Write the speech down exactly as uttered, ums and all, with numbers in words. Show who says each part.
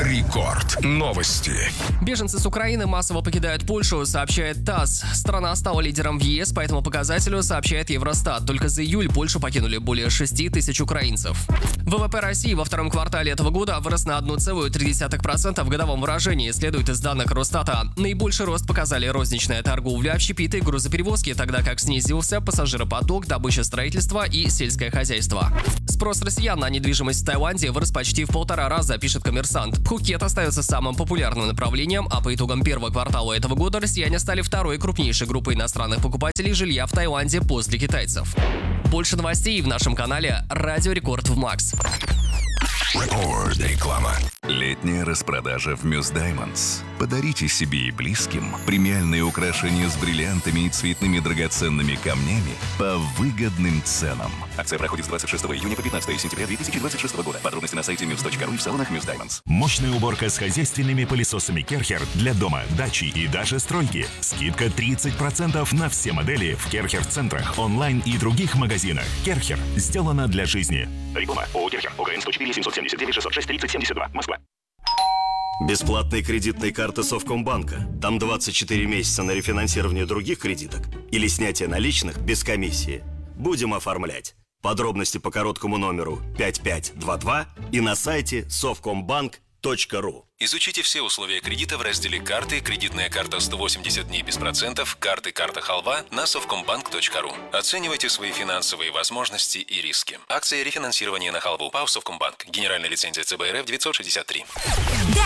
Speaker 1: Рекорд. Новости.
Speaker 2: Беженцы с Украины массово покидают Польшу, сообщает ТАСС. Страна стала лидером в ЕС по этому показателю, сообщает Евростат. Только за июль Польшу покинули более шести тысяч украинцев. ВВП России во втором квартале этого года вырос на одна целая три десятых процента в годовом выражении, следует из данных Росстата. Наибольший рост показали розничная торговля, общепиты, грузоперевозки, тогда как снизился пассажиропоток, добыча, строительства и сельское хозяйство. Спрос россиян на недвижимость в Таиланде вырос почти в полтора раза, пишет «Коммерсант». Пхукет остается самым популярным направлением, а по итогам первого квартала этого года россияне стали второй крупнейшей группой иностранных покупателей жилья в Таиланде после китайцев. Больше новостей в нашем канале «Радио Рекорд в Макс».
Speaker 1: Рекорд. Реклама.
Speaker 3: Летняя распродажа в Мюс Даймондс. Подарите себе и близким премиальные украшения с бриллиантами и цветными драгоценными камнями по выгодным ценам. Акция проходит с двадцать шестого июня по пятнадцатое сентября две тысячи двадцать шестого года. Подробности на сайте мюс точка ру и в салонах Мюс Даймондс.
Speaker 4: Мощная уборка с хозяйственными пылесосами Керхер для дома, дачи и даже стройки. Скидка тридцать процентов на все модели в Керхер-центрах, онлайн и других магазинах. Керхер. Сделано для жизни. Реклама. ООО Керхер. ОГРН сто четыре семьсот семьдесят девять шестьсот шесть тридцать семьдесят два. Москва.
Speaker 5: Бесплатные кредитные карты Совкомбанка. Там двадцать четыре месяца на рефинансирование других кредиток или снятие наличных без комиссии. Будем оформлять. Подробности по короткому номеру пять пять два два и на сайте совкомбанк точка ру.
Speaker 6: Изучите все условия кредита в разделе «Карты», кредитная карта сто восемьдесят дней без процентов, карты «Карта Халва» на совкомбанк точка ру. Оценивайте свои финансовые возможности и риски. Акция рефинансирования на халву ПАО «Совкомбанк». Генеральная лицензия ЦБ РФ девятьсот шестьдесят три.